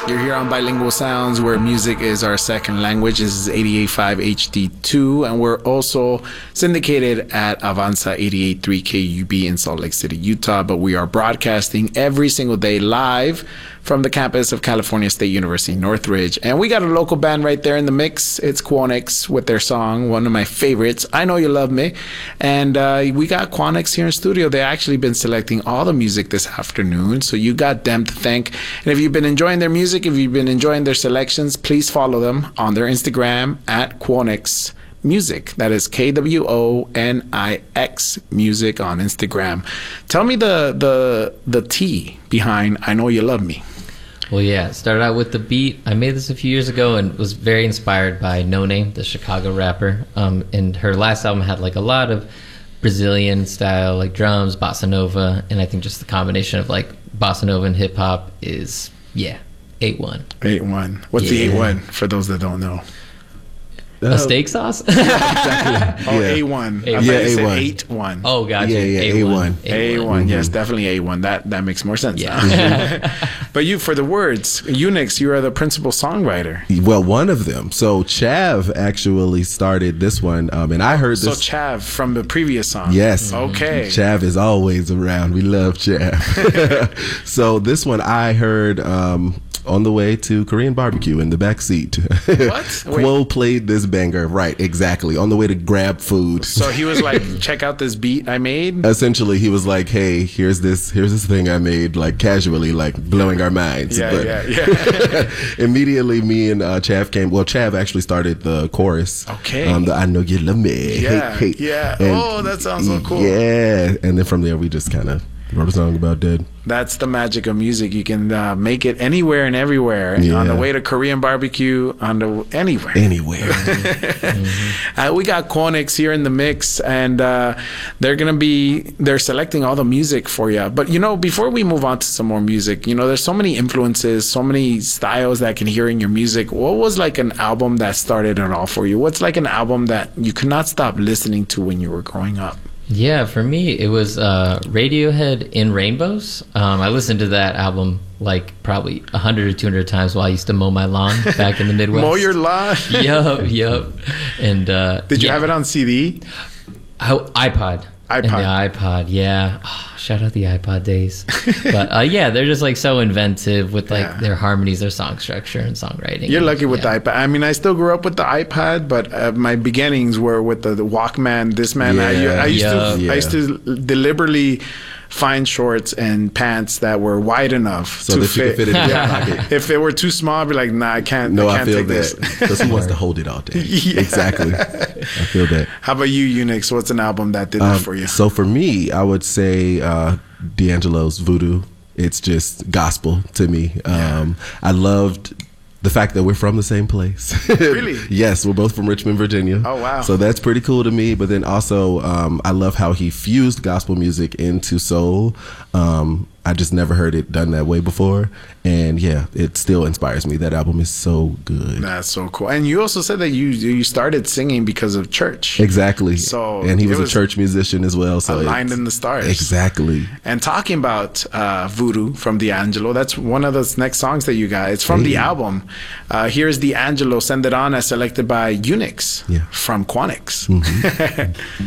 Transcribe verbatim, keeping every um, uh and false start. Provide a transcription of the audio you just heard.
You're here on Bilingual Sounds, where music is our second language. This is eighty-eight point five H D two, and we're also syndicated at Avanza eighty-eight point three K U B in Salt Lake City, Utah. But we are broadcasting every single day live from the campus of California State University, Northridge. And we got a local band right there in the mix. It's Quanix with their song, one of my favorites, I Know You Love Me. And uh, we got Quanix here in studio. They've actually been selecting all the music this afternoon, so you got them to thank. And if you've been enjoying their music, if you've been enjoying their selections, please follow them on their Instagram at Quanix Music. That is K W O N I X Music on Instagram. Tell me the the the T behind I Know You Love Me. Well, yeah, it started out with the beat. I made this a few years ago and was very inspired by No Name, the Chicago rapper. Um, and her last album had like a lot of Brazilian style, like drums, bossa nova, and I think just the combination of like bossa nova and hip hop is, yeah, eight one. eight one. What's the Yeah. eight one for those that don't know? A steak sauce? Exactly. Oh, Yeah. A one. I Yeah, thought you said A one. eight one. Oh, gotcha. Yeah, yeah, A one. A one, yes, definitely A one. That that makes more sense. Yeah. now. But you, for the words, Unix, you are the principal songwriter. Well, one of them. So Chav actually started this one, um, and I heard So this. Chav from the previous song. Yes. Okay. Chav is always around. We love Chav. So this one I heard um, on the way to Korean barbecue in the back seat. What? Quo played this banger. Right, exactly. On the way to grab food. So he was like, check out this beat I made. Essentially, he was like, "Hey, here's this, here's this thing I made, like casually, like blowing our minds." Yeah, But yeah, yeah. immediately, me and uh, Chav came. Well, Chav actually started the chorus. Okay. Um, the I Know You Love Me. Yeah, Hey, hey. yeah. And- Oh, that sounds so cool. Yeah, and then from there, we just kind of wrote a song about that. That's the magic of music. You can uh, make it anywhere and everywhere. Yeah. On the way to Korean barbecue, on the anywhere. Anywhere. Uh, we got Quanix here in the mix, and uh, they're gonna be they're selecting all the music for you. But you know, before we move on to some more music, you know, there's so many influences, so many styles that I can hear in your music. What was like an album that started it all for you? What's like an album that you could not stop listening to when you were growing up? Yeah, for me, it was uh, Radiohead in Rainbows. Um, I listened to that album like probably one hundred or two hundred times while I used to mow my lawn back in the Midwest. Mow your lawn. Yup, yup. And uh, Did you yeah. have it on C D? Oh, iPod. iPod. And the iPod, yeah. Oh, shout out the iPod days. But uh, yeah, they're just like so inventive with like Yeah. their harmonies, their song structure, and songwriting. You're lucky with yeah. the iPad. I mean, I still grew up with the iPad, but uh, my beginnings were with the, the Walkman, Discman. I, Yeah. I used to, Yeah. I used to deliberately find shorts and pants that were wide enough So to that you fit. could fit it in your pocket. If they were too small, I'd be like, nah, I can't. No, I I, can't feel take that this. because he wants to hold it all day. Yeah. Exactly. I feel that. How about you, Unix? What's an album that did that Um, for you? So for me, I would say uh, D'Angelo's Voodoo. It's just gospel to me. Um, I loved the fact that we're from the same place. Really? Yes, we're both from Richmond, Virginia. Oh, wow. So that's pretty cool to me. But then also, um, I love how he fused gospel music into soul. Um, I just never heard it done that way before. And yeah, it still inspires me. That album is so good. That's so cool. And you also said that you you started singing because of church. Exactly. So and he it was, was a church musician as well. So aligned it's- in the stars. Exactly. And talking about uh, Voodoo from D'Angelo, that's one of the next songs that you got. It's from the Hey. album. Uh, here's D'Angelo, Send It On, as selected by Unix Yeah. from Quanix.